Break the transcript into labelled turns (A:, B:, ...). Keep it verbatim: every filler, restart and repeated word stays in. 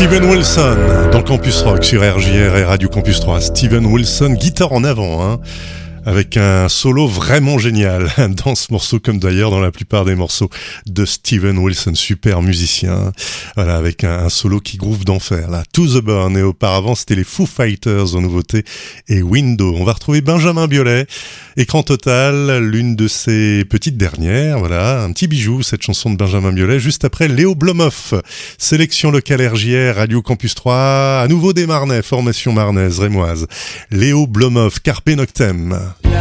A: Steven Wilson dans Campus Rock sur R J R et Radio Campus trois. Steven Wilson, guitare en avant, hein, avec un solo vraiment génial dans ce morceau, comme d'ailleurs dans la plupart des morceaux de Steven Wilson, super musicien. Voilà, avec un, un solo qui groove d'enfer, là. To the Burn, et auparavant c'était les Foo Fighters en nouveauté et Window. On va retrouver Benjamin Biolay, Écran Total, l'une de ses petites dernières, voilà, un petit bijou, cette chanson de Benjamin Biolay, juste après Léo Blomoff, sélection locale R J R, Radio Campus trois, à nouveau des Marnais, formation marnaise, rémoise. Léo Blomoff, Carpe Noctem.